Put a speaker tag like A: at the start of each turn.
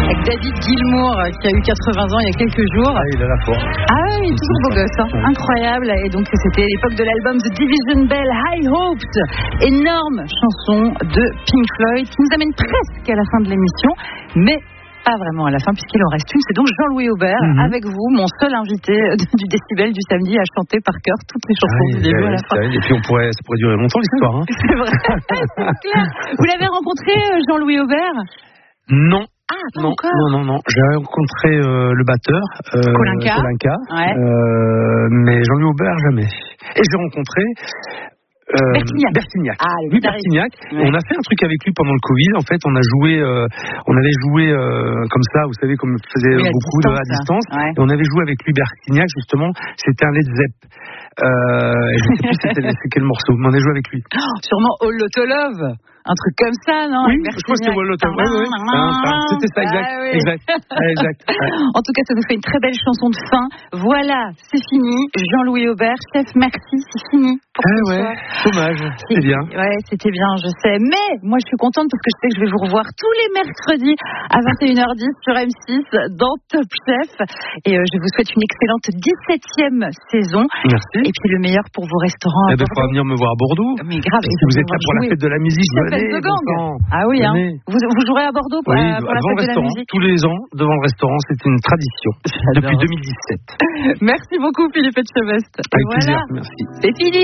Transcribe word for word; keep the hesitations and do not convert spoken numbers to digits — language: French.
A: Avec David Gilmour qui a eu quatre-vingts ans il y a quelques jours.
B: Ah, il a la forme.
A: Ah oui, toujours beau gosse, hein. Incroyable. Et donc c'était l'époque de l'album The Division Bell, High Hopes. Énorme chanson de Pink Floyd qui nous amène presque à la fin de l'émission, mais pas vraiment à la fin puisqu'il en reste une. C'est donc Jean-Louis Aubert, mm-hmm. avec vous, mon seul invité du Décibel du samedi à chanter par cœur toutes les chansons
B: ah,
A: du début à la fin.
B: Et puis on pourrait, ça pourrait durer longtemps l'histoire. Hein.
A: C'est vrai, c'est clair. Vous l'avez rencontré, Jean-Louis Aubert ?
B: Non.
A: Ah, pas
B: non,
A: encore.
B: non, non, non. J'ai rencontré euh, le batteur, euh,
A: Kolinka,
B: Kolinka
A: ouais.
B: euh, mais Jean-Louis Aubert jamais. Et j'ai rencontré euh,
A: Bertignac.
B: Bertignac.
A: Ah,
B: Louis Bertignac.
A: Ouais.
B: On a fait un truc avec lui pendant le Covid. En fait, on a joué, euh, on avait joué euh, comme ça, vous savez, comme faisait
A: oui,
B: beaucoup
A: distance,
B: de à distance.
A: Ouais.
B: Et on avait joué avec lui Bertignac justement. C'était un Led Zepp. Euh, je ne sais plus c'était, c'est quel morceau, mais on a joué avec lui.
A: Oh, sûrement All Loto Love, un truc comme ça, non?
B: Oui, je crois que c'était All Loto Love. Oui, oui. C'était ça, exact.
A: Ah, oui.
B: exact. Ouais, exact. Ouais.
A: En tout cas, ça nous fait une très belle chanson de fin. Voilà, c'est fini. Jean-Louis Aubert, chef, merci, c'est fini. Pour
B: ah
A: ce
B: ouais,
A: soir.
B: dommage, c'est bien.
A: Ouais, c'était bien, je sais. Mais moi, je suis contente parce que je sais que je vais vous revoir tous les mercredis à vingt et une heures dix sur M six dans Top Chef. Et euh, je vous souhaite une excellente dix-septième saison.
B: Merci.
A: Et puis le meilleur pour vos restaurants.
B: Eh ben, il faudra venir me voir à Bordeaux.
A: Mais grave.
B: Si vous êtes là pour jouer. La fête de la musique, venez.
A: Bon ah oui, hein. Vous, vous jouerez à Bordeaux pour,
B: oui,
A: la, pour la fête de la musique.
B: Tous les ans, devant le restaurant, c'est une tradition. J'adore. Depuis deux mille dix-sept.
A: Merci beaucoup, Philippe Etchebest.
B: Avec
A: voilà.
B: plaisir, merci.
A: C'est fini.